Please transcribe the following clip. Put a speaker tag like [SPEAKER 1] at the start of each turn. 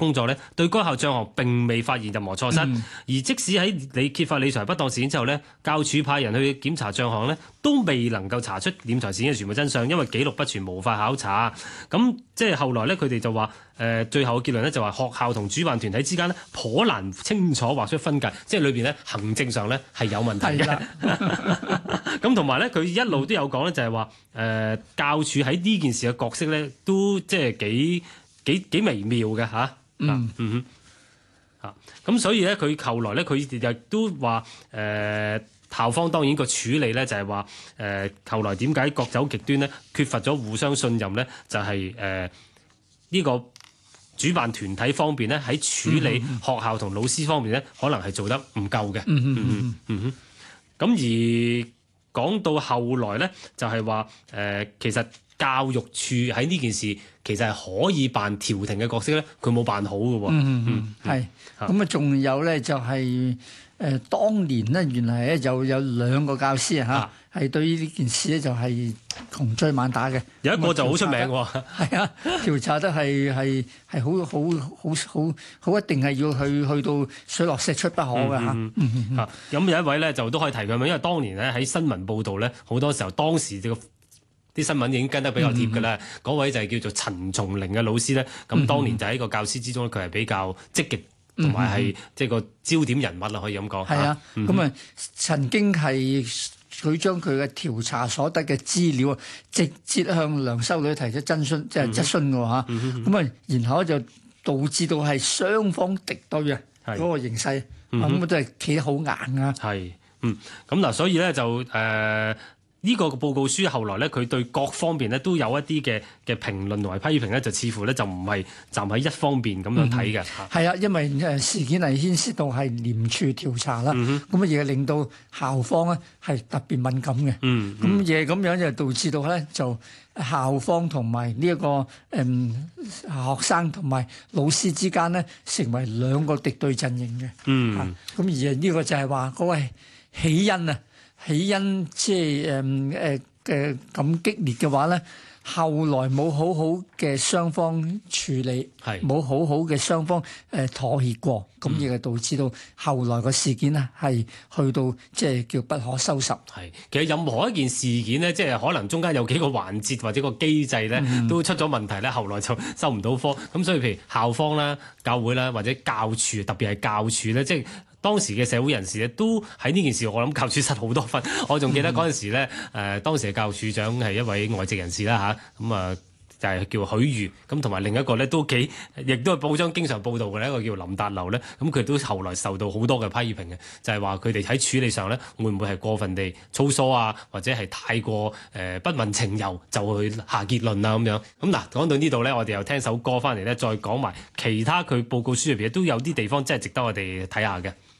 [SPEAKER 1] 工作呢，對該校帳項並未發現任何錯失，而即使喺你揭發理財不當事件之後呢，教署派人去檢查帳項呢，都未能夠查出斂財事件嘅全部真相，因為記錄不全，無法考察。咁即係後來呢，佢哋就話最後嘅結論呢，就話學校同主辦團體之間呢，頗難清楚劃出分界，即係裏邊呢，行政上呢係有問題嘅。咁同埋咧，佢一路都有講咧，就係話教署喺呢件事嘅角色咧，都即係幾微妙嘅嚇。咁所以咧，佢後來咧，佢亦都話校方當然個處理咧，就係話後來點解各走極端咧，缺乏咗互相信任咧，就係呢個主辦團體方面咧，喺處理學校同老師方面咧，可能係做得唔夠嘅。咁而講到後來咧，就係話其實教育處喺呢件事其實係可以扮調停嘅角色咧，佢冇扮好嘅喎。
[SPEAKER 2] 係咁啊，仲有咧就係當年咧，原來咧有兩個教師係對於呢件事咧就係窮追猛打嘅。
[SPEAKER 1] 有一個就好出名喎，係
[SPEAKER 2] 啊，調查得係好一定係要去到水落石出不可嘅嚇。
[SPEAKER 1] 咁有一位咧就都可以提佢，因為當年咧喺新聞報導咧，好多時候當時啲新聞已經跟得比較貼㗎啦。嗰位就係叫做陳松齡嘅老師咧，咁當年就喺個教師之中佢係比較積極。同埋係即係個焦點人物啦，可以咁講。
[SPEAKER 2] 係啊，咁曾經係佢將佢嘅調查所得嘅資料直接向梁修女提出質詢嘅嚇。咁然後就導致到係雙方敵對啊嗰個形勢，咁都係企得好硬啊。
[SPEAKER 1] 係，咁嗱，所以咧就呢個報告書後來咧，佢對各方面咧都有一啲嘅評論同埋批評咧，就似乎咧就唔係站喺一方面咁樣睇嘅。
[SPEAKER 2] 係啊，因為事件係牽涉到係廉署調查啦，咁亦令到校方咧係特別敏感嘅。咁嘢咁樣就導致到咧就校方同埋呢一個學生同埋老師之間咧成為兩個敵對陣營嘅。咁而呢個就係話嗰個起因啊。起因即係嘅咁激烈嘅話咧，後來冇好好嘅雙方處理，冇好好嘅雙方妥協過，咁亦係導致到後來個事件咧係去到即係叫不可收拾。
[SPEAKER 1] 係，其實任何一件事件咧，即係可能中間有幾個環節或者個機制咧都出咗問題咧，後來就收唔到科。咁所以譬如校方啦、教會啦或者教處，特別係教處咧，即係。當時嘅社會人士咧，都喺呢件事，我諗教處失好多分。我仲記得嗰陣時咧，當時嘅教處長係一位外籍人士啦嚇，咁啊就係叫許瑜，咁同埋另一個咧都亦都係報章經常報導嘅一個叫林達流咧，咁佢都後來受到好多嘅批評嘅，就係話佢哋喺處理上咧，會唔會係過分地粗疏啊，或者係太過不問情由就去下結論啊咁樣。咁嗱，講到呢度咧，我哋又聽首歌翻嚟咧，再講埋其他佢報告書入邊都有啲地方真係值得我哋睇下嘅。